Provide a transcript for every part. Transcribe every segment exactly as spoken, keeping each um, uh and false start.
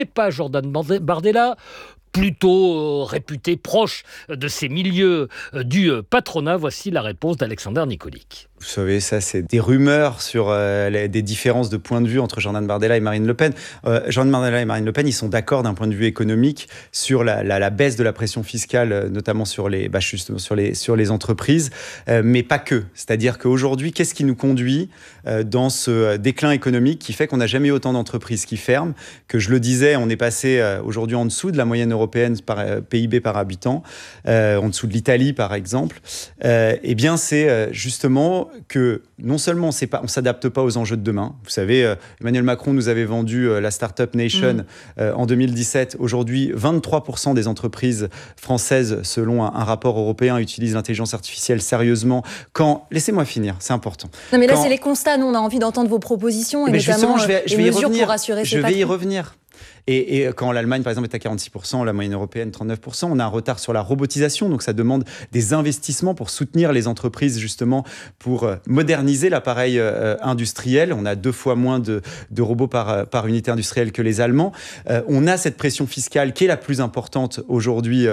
Et pas Jordan Bardella, plutôt euh, réputé proche de ces milieux euh, du euh, patronat. Voici la réponse d'Alexander Nikolic. Vous savez, ça, c'est des rumeurs sur euh, les, des différences de point de vue entre Jordan Bardella et Marine Le Pen. Euh, Jordan Bardella et Marine Le Pen, ils sont d'accord d'un point de vue économique sur la, la, la baisse de la pression fiscale, notamment sur les, bah, justement sur les, sur les entreprises, euh, mais pas que. C'est-à-dire qu'aujourd'hui, qu'est-ce qui nous conduit euh, dans ce déclin économique qui fait qu'on n'a jamais eu autant d'entreprises qui ferment, que je le disais, on est passé euh, aujourd'hui en dessous de la moyenne européenne par euh, P I B par habitant, euh, en dessous de l'Italie par exemple. Euh, eh bien, c'est euh, justement que non seulement on ne s'adapte pas aux enjeux de demain. Vous savez, euh, Emmanuel Macron nous avait vendu euh, la Startup Nation mmh. euh, en deux mille dix-sept. Aujourd'hui, vingt-trois pour cent des entreprises françaises, selon un, un rapport européen, utilisent l'intelligence artificielle sérieusement. Quand, laissez-moi finir, c'est important. Non, mais là, Quand... c'est les constats. Nous, on a envie d'entendre vos propositions et mais notamment je vais, je vais les mesures revenir, pour rassurer ces Je patrons. vais y revenir. Et, et quand l'Allemagne, par exemple, est à quarante-six pour cent, la moyenne européenne, trente-neuf pour cent, on a un retard sur la robotisation. Donc, ça demande des investissements pour soutenir les entreprises, justement, pour moderniser l'appareil euh, industriel. On a deux fois moins de, de robots par, par unité industrielle que les Allemands. Euh, on a cette pression fiscale qui est la plus importante aujourd'hui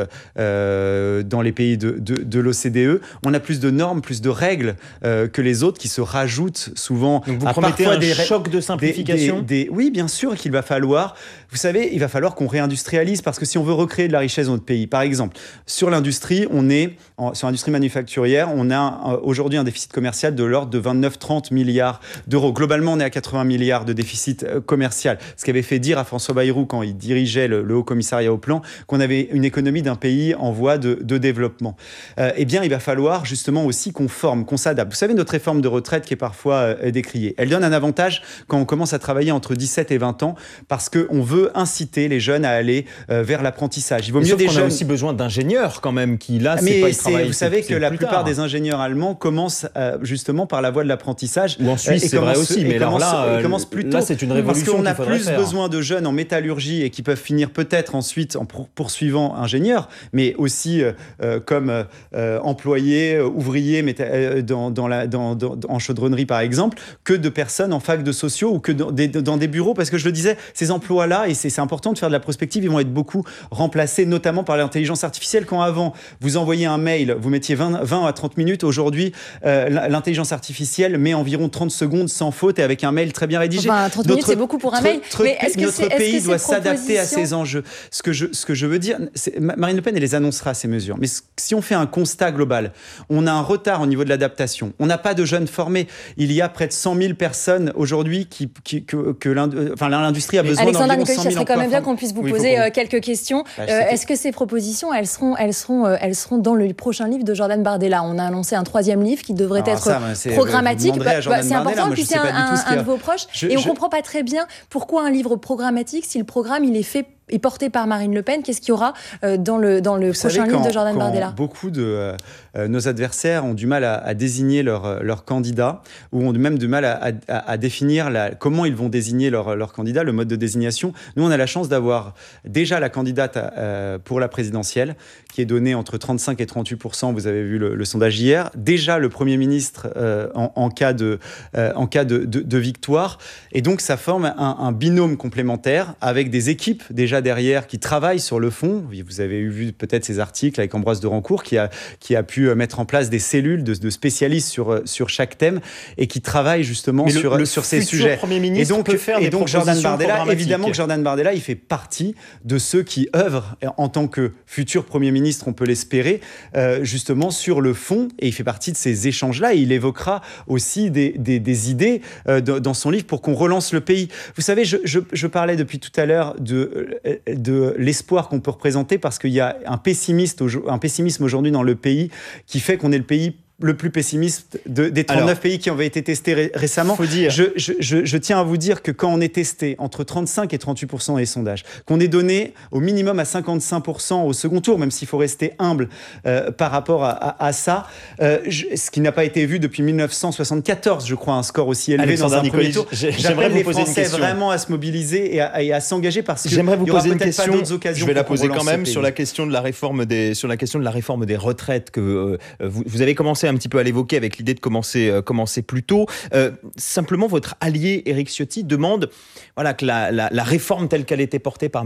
euh, dans les pays de, de, de l'O C D E. On a plus de normes, plus de règles euh, que les autres qui se rajoutent souvent. Donc, vous à promettez parfois un des choc de simplification des, des, des, Oui, bien sûr qu'il va falloir... Vous savez, il va falloir qu'on réindustrialise parce que si on veut recréer de la richesse dans notre pays, par exemple, sur l'industrie, on est, en, sur l'industrie manufacturière, on a un, aujourd'hui un déficit commercial de l'ordre de vingt-neuf à trente milliards d'euros. Globalement, on est à quatre-vingts milliards de déficit commercial. Ce qui avait fait dire à François Bayrou, quand il dirigeait le, le Haut Commissariat au Plan, qu'on avait une économie d'un pays en voie de, de développement. Euh, eh bien, il va falloir justement aussi qu'on forme, qu'on s'adapte. Vous savez, notre réforme de retraite qui est parfois euh, décriée, elle donne un avantage quand on commence à travailler entre dix-sept et vingt ans parce qu'on veut inciter les jeunes à aller euh, vers l'apprentissage. Il vaut mieux des jeunes. On a aussi besoin d'ingénieurs quand même qui là, mais c'est pas, ils c'est, travaillent. Vous savez c'est, que c'est la plupart tard. des ingénieurs allemands commencent euh, justement par la voie de l'apprentissage. Ou en Suisse, euh, c'est vrai aussi, mais alors là, commence plus tôt. Là, c'est une révolution. Parce qu'on a plus faire. besoin de jeunes en métallurgie et qui peuvent finir peut-être ensuite en poursuivant ingénieurs, mais aussi euh, comme euh, employés, ouvriers méta- dans, dans la, dans, dans, en chaudronnerie par exemple, que de personnes en fac de sociaux ou que dans des, dans des bureaux. Parce que je le disais, ces emplois-là, et c'est, c'est important de faire de la prospective, ils vont être beaucoup remplacés, notamment par l'intelligence artificielle. Quand avant, vous envoyiez un mail, vous mettiez vingt, vingt à trente minutes. Aujourd'hui, euh, l'intelligence artificielle met environ trente secondes sans faute et avec un mail très bien rédigé. Enfin, trente minutes, c'est beaucoup pour un mail. Notre, mais est-ce que notre c'est, pays est-ce que doit ces s'adapter à propositions... ces enjeux. Ce que je, ce que je veux dire, c'est, Marine Le Pen, elle les annoncera, ces mesures. Mais si on fait un constat global, on a un retard au niveau de l'adaptation. On n'a pas de jeunes formés. Il y a près de cent mille personnes aujourd'hui qui, qui, que, que l'industrie, enfin, l'industrie a besoin Alexander d'environ Nikolic, cent mille ça serait quand même bien qu'on puisse vous oui, poser qu'on... euh, quelques questions. Bah, euh, est-ce que ces propositions, elles seront, elles, seront, euh, elles seront dans le prochain livre de Jordan Bardella? On a annoncé un troisième livre qui devrait Alors être ça, c'est, programmatique. Bah, bah, c'est important, Moi, puis c'est un, un, un de vos proches. Je, et on ne je... comprend pas très bien pourquoi un livre programmatique si le programme il est fait est porté par Marine Le Pen. Qu'est-ce qu'il y aura euh, dans le, dans le Vous prochain savez, livre quand, de Jordan quand Bardella? Beaucoup de euh, nos adversaires ont du mal à, à désigner leur, leur candidat ou ont même du mal à, à, à définir la, comment ils vont désigner leur, leur candidat, le mode de désignation. Nous, on a la chance d'avoir déjà la candidate euh, pour la présidentielle qui est donnée entre trente-cinq et trente-huit pour cent. Vous avez vu le, le sondage hier. Déjà le Premier ministre euh, en, en cas, de, euh, en cas de, de, de victoire. Et donc, ça forme un, un binôme complémentaire avec des équipes déjà derrière qui travaillent sur le fond. Vous avez vu peut-être ces articles avec Ambroise de Rancourt qui a, qui a pu mettre en place des cellules de, de spécialistes sur, sur chaque thème et qui travaillent justement le, sur, le sur ces sujets. Premier ministre et donc, peut faire et des donc Jordan Bardella, évidemment que Jordan Jordan Bardella, il fait partie de ceux qui œuvrent en tant que futur Premier ministre, on peut l'espérer, euh, justement sur le fond, et il fait partie de ces échanges-là, et il évoquera aussi des, des, des idées euh, de, dans son livre pour qu'on relance le pays. Vous savez, je, je, je parlais depuis tout à l'heure de, de l'espoir qu'on peut représenter parce qu'il y a un, pessimiste, un pessimisme aujourd'hui dans le pays qui fait qu'on est le pays le plus pessimiste de, des trente-neuf Alors, pays qui avaient été testés ré- récemment. Faut dire. Je, je, je, je tiens à vous dire que quand on est testé entre trente-cinq et trente-huit pour cent des sondages, qu'on est donné au minimum à cinquante-cinq pour cent au second tour, même s'il faut rester humble euh, par rapport à, à, à ça, euh, je, ce qui n'a pas été vu depuis dix-neuf cent soixante-quatorze, je crois, un score aussi élevé Alexander dans un Nikolic, premier tour. j'ai, J'appelle les Français vraiment à se mobiliser et à, et à s'engager parce que j'aimerais vous il y aura poser une peut-être question. pas d'autres occasions. Je vais la pour poser quand même ce sur la question de la réforme des sur la question de la réforme des retraites que euh, vous, vous avez commencé un petit peu à l'évoquer avec l'idée de commencer, euh, commencer plus tôt. Euh, simplement, votre allié Éric Ciotti demande voilà, que la, la, la réforme telle qu'elle était portée par